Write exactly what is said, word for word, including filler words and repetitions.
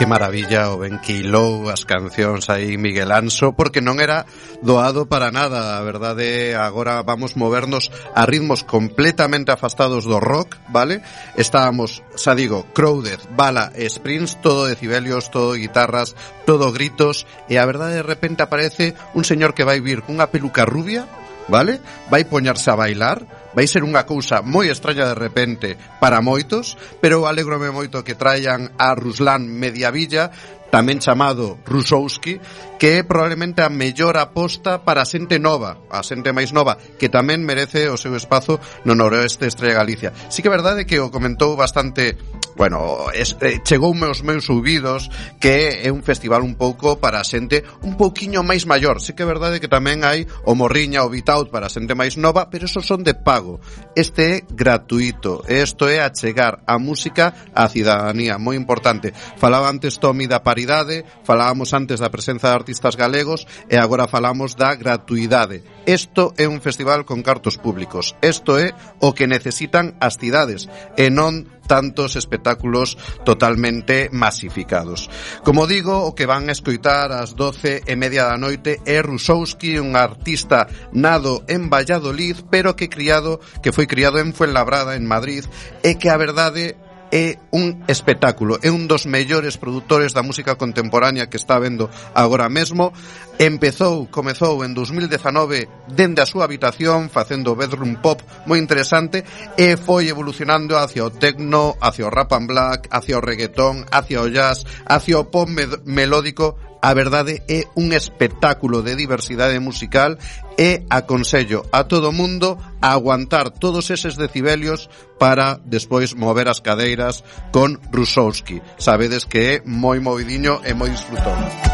maravilla o ben que hilou as cancións aí Miguel Anso, porque non era doado para nada. A verdade, agora vamos movernos a ritmos completamente afastados do rock, vale? Estábamos, xa digo, Crowded, Bala e Sprints, todo decibelios, todo guitarras, todo gritos, e a verdade de repente aparece un señor que vai vir cunha peluca rubia, vale? Vai poñarse a bailar, vai ser unha cousa moi extraña de repente para moitos, pero alégrome moito que traian a Ruslan Mediavilla, tamén chamado Rusowski, que é probablemente a mellor aposta para a xente nova, a xente máis nova, que tamén merece o seu espazo no noroeste Estrella Galicia. Sí que é verdade que o comentou bastante, bueno, es, eh, chegou meus meus ouvidos que é un festival un pouco para a xente un pouquiño máis maior. Sí que é verdade que tamén hai o Morriña, o Beat Out para a xente máis nova, pero esos son de pago. Este é gratuito. Isto é achegar a música á cidadanía, moi importante. Falaba antes Tomi da paridade, falábamos antes da presenza de artistas galegos e agora falamos da gratuidade. Isto é un festival con cartos públicos. Isto é o que necesitan as cidades e non tantos espectáculos totalmente masificados. Como digo, o que van a escoitar ás doce e media da noite é Rusowski, un artista nado en Valladolid, pero que criado que foi criado en Fuenlabrada, en Madrid, e que a verdade é un espectáculo, é un dos mellores produtores da música contemporánea que está vendo agora mesmo. Empezou, comezou en dos mil dezanove dende a súa habitación facendo bedroom pop moi interesante e foi evolucionando hacia o techno, hacia o rap and black, hacia o reggaetón, hacia o jazz, hacia o pop med- melódico. A verdade é un espectáculo de diversidade musical e aconsello a todo mundo a aguantar todos eses decibelios para despois mover as cadeiras con Rusowski. Sabedes que é moi movidiño e moi disfrutón.